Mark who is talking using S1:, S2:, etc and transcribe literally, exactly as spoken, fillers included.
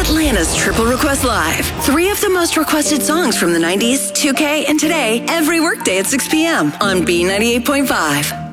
S1: Atlanta's Triple Request Live. Three of the most requested songs from the nineties, two K, and today, every workday at six p.m. on B ninety-eight point five.